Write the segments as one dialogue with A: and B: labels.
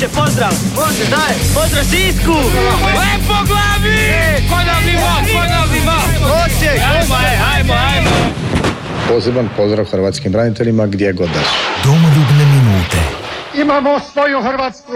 A: Može, pozdrav! Može, daj! Pozdrav Sisku!
B: Lepo glavi! Ponovni mod!
A: Osijek!
B: Ajmo!
C: Poseban pozdrav hrvatskim braniteljima gdje god da su.
D: Domoljubne minute.
E: Imamo svoju Hrvatsku.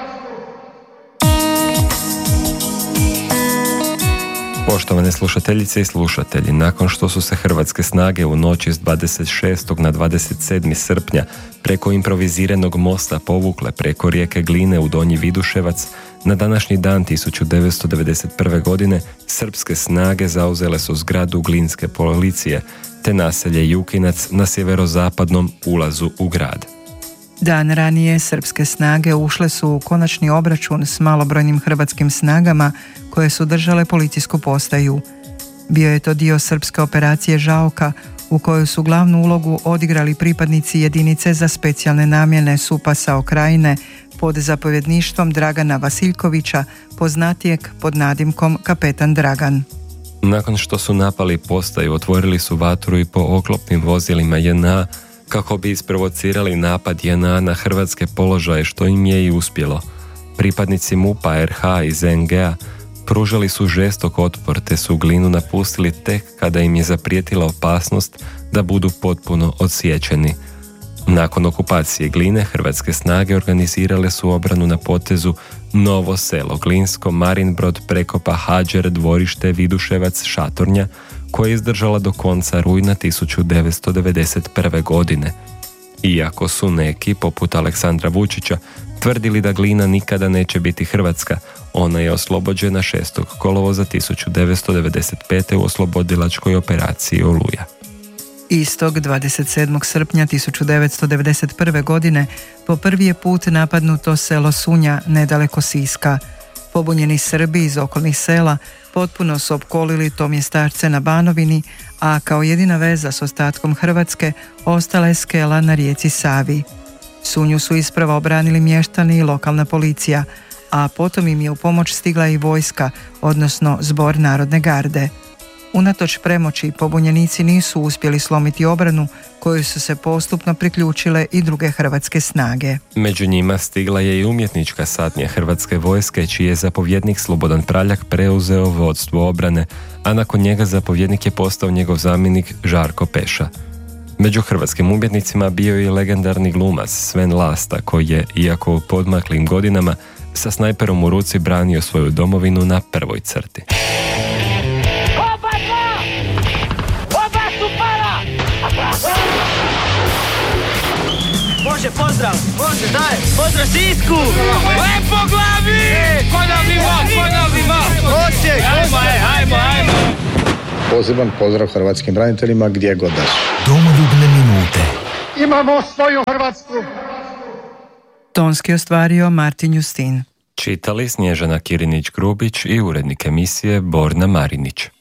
F: Poštovane slušateljice i slušatelji, nakon što su se hrvatske snage u noći s 26. na 27. srpnja preko improviziranog mosta povukle preko rijeke Gline u Donji Viduševac, na današnji dan 1991. godine srpske snage zauzele su zgradu Glinske policije te naselje Jukinac na sjeverozapadnom ulazu u grad.
G: Dan ranije srpske snage ušle su u konačni obračun s malobrojnim hrvatskim snagama koje su držale policijsku postaju. Bio je to dio srpske operacije Žaoka u kojoj su glavnu ulogu odigrali pripadnici jedinice za specijalne namjene SUPAS-a Krajine pod zapovjedništvom Dragana Vasiljkovića, poznatijeg pod nadimkom Kapetan Dragan.
F: Nakon što su napali postaju, otvorili su vatru i po oklopnim vozilima JNA kako bi isprovocirali napad JNA na hrvatske položaje, što im je i uspjelo. Pripadnici MUP-a RH iz NG-a pružali su žestok otpor te su Glinu napustili tek kada im je zaprijetila opasnost da budu potpuno odsječeni. Nakon okupacije Gline, hrvatske snage organizirale su obranu na potezu Novo selo Glinsko, Marinbrod, Prekopa, Hadžer, Dvorište, Viduševac, Šatornja, koja je izdržala do konca rujna 1991. godine. Iako su neki, poput Aleksandra Vučića, tvrdili da Glina nikada neće biti Hrvatska, ona je oslobođena 6. kolovoza 1995. u oslobodilačkoj operaciji Oluja.
G: Istog 27. srpnja 1991. godine po prvi je put napadnuto selo Sunja nedaleko Siska. Pobunjeni Srbi iz okolnih sela potpuno su opkolili to mjestarce na Banovini, a kao jedina veza s ostatkom Hrvatske ostala je skela na rijeci Savi. Sunju su isprva obranili mještani i lokalna policija, a potom im je u pomoć stigla i vojska, odnosno Zbor narodne garde. Unatoč premoći, pobunjenici nisu uspjeli slomiti obranu koju su se postupno priključile i druge hrvatske snage.
F: Među njima stigla je i umjetnička satnija hrvatske vojske, čiji je zapovjednik Slobodan Praljak preuzeo vodstvo obrane, a nakon njega zapovjednik je postao njegov zamjenik Žarko Peša. Među hrvatskim umjetnicima bio je i legendarni glumac Sven Lasta, koji je, iako u podmaklim godinama, sa snajperom u ruci branio svoju domovinu na prvoj crti.
A: Može, pozdrav! Može, daj! Pozdrav Sisku!
B: Lepo glavi! Ponovni mod!
A: Osijek!
B: Ajmo!
C: Poseban pozdrav hrvatskim braniteljima gdje god da su.
D: Domoljubne minute.
E: Imamo svoju Hrvatsku.
G: Tonski ostvario Martin Justin.
F: Čitali Snježana Kirinić-Grubić i urednik emisije Borna Marinić.